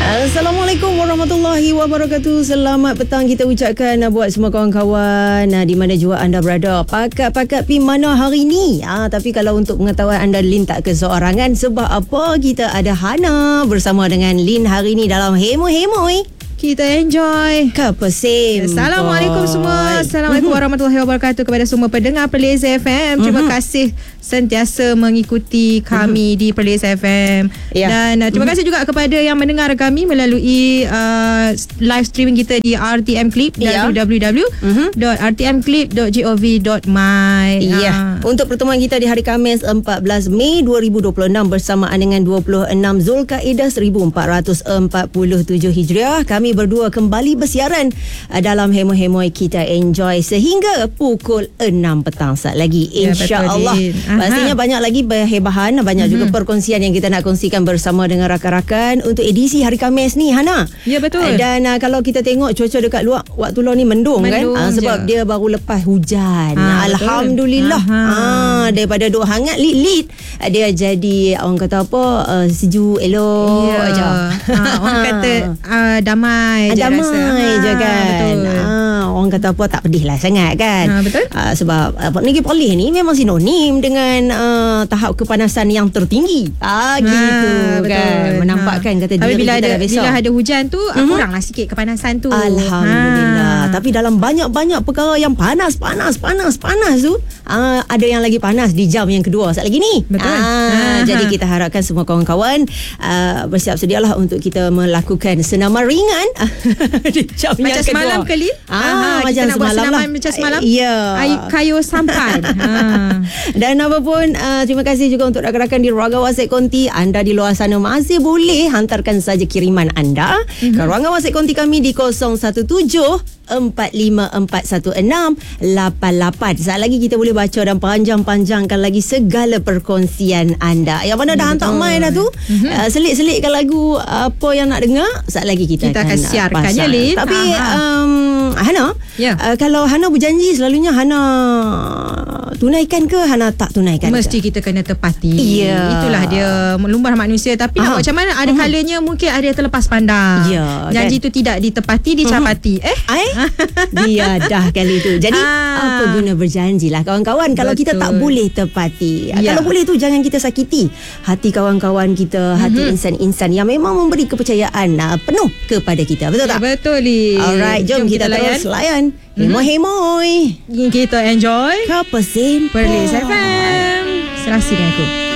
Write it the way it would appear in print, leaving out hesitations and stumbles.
Assalamualaikum warahmatullahi wabarakatuh. Selamat petang kita ucapkan buat semua kawan-kawan di mana jua anda berada. Pakat-pakat pi mana hari ni? Tapi kalau untuk pengetahuan anda, Lin tak keseorangan. Sebab apa? Kita ada Hana bersama dengan Lin hari ni dalam Hemoi. Kita enjoy. Kapa sim. Assalamualaikum semua. Assalamualaikum warahmatullahi wabarakatuh kepada semua pendengar Perlis FM. Terima kasih sentiasa mengikuti kami di Perlis FM. Dan terima kasih juga kepada yang mendengar kami melalui live streaming kita di RTM Clip www.rtmclip.gov.my. Untuk pertemuan kita di hari Khamis 14 Mei 2026 bersamaan dengan 26 Zulkaidah 1447 Hijriah, kami berdua kembali bersiaran dalam Hemoi kita enjoy sehingga pukul 6 petang saat lagi, insya-Allah. Pastinya banyak lagi berhebahan, banyak juga perkongsian yang kita nak kongsikan bersama dengan rakan-rakan untuk edisi hari Khamis ni, Hana. Ya, betul. Dan kalau kita tengok cuaca dekat luar waktu luar ni mendung kan, sebab dia baru lepas hujan. Alhamdulillah. Daripada duk hangat lit-lit, dia jadi orang kata apa, sejuk elok aja. Orang kata damai je kan. Orang kata apa, tak pedih lah sangat kan. Betul. Sebab Negeri Perlis ni memang sinonim dengan tahap kepanasan yang tertinggi. Gitu kan. Menampakkan kata tapi bila ada hujan tu kuranglah sikit kepanasan tu. Alhamdulillah. Tapi dalam banyak-banyak perkara yang panas tu, ada yang lagi panas di jam yang kedua saat lagi ni. Betul. Jadi kita harapkan semua kawan-kawan bersiap sedialah untuk kita melakukan senaman ringan di jam macam yang kedua. Semalam kali. Macam kita nak buat semalam lah. macam semalam. Kayu sampan. Dan apapun, terima kasih juga untuk rakan-rakan di ruangan WhatsApp Konti. Anda di luar sana masih boleh hantarkan saja kiriman anda ke ruangan WhatsApp Konti kami di 017-4541688. Saat lagi kita boleh baca dan panjang-panjangkan lagi segala perkongsian anda. Yang mana dah hantar main dah tu, selit-selitkan lagu apa yang nak dengar, saat lagi kita akan siarkan pasang. Lin. Tapi Hana, kalau Hana berjanji, selalunya Hana tunaikan ke Hana tak tunaikan? Mesti kita kena tepati. Itulah dia lumrah manusia. Tapi nak buat macam mana, ada kalanya mungkin ada yang terlepas pandang. Janji tu tidak ditepati, dicapati. Dia dah kali tu. Jadi apa guna berjanji lah kawan-kawan kalau kita tak boleh tepati. Kalau boleh tu jangan kita sakiti hati kawan-kawan kita, hati insan-insan yang memang memberi kepercayaan penuh kepada kita. Betul tak? Betul, Li. Alright, jom kita terus layan Hemoi. Kita enjoy Kapa sim Perlis FM. Serasi dengan aku.